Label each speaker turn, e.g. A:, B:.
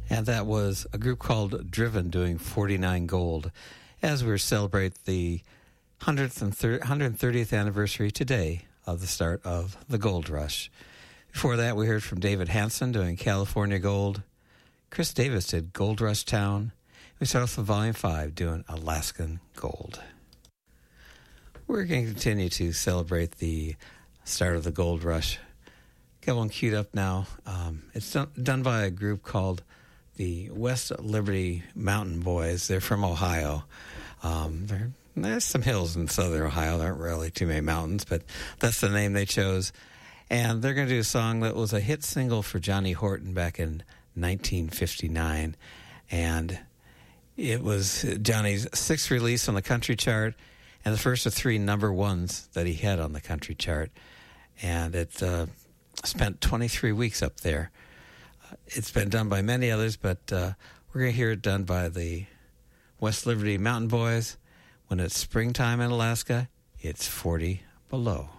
A: And that was a group called Driven doing 49 Gold as we celebrate the 130th anniversary today of the start of the gold rush. Before that, we heard from David Hansen doing California Gold. Chris Davis did Gold Rush Town. We start off with Volume 5 doing Alaskan Gold. We're going to continue to celebrate the start of the gold rush. Got one queued up now. It's done by a group called the West Liberty Mountain Boys. They're from Ohio. There's some hills in southern Ohio. There aren't really too many mountains, but that's the name they chose. And they're going to do a song that was a hit single for Johnny Horton back in 1959. And it was Johnny's sixth release on the country chart and the first of three number ones that he had on the country chart. And it spent 23 weeks up there. It's been done by many others, but we're going to hear it done by the West Liberty Mountain Boys. When it's springtime in Alaska, it's 40 below.